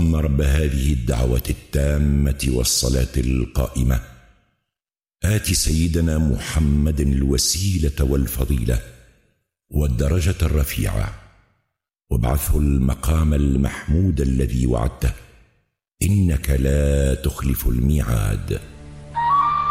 اللهم رب هذه الدعوة التامة والصلاة القائمة آت سيدنا محمد الوسيلة والفضيلة والدرجة الرفيعة وابعثه المقام المحمود الذي وعدته إنك لا تخلف الميعاد.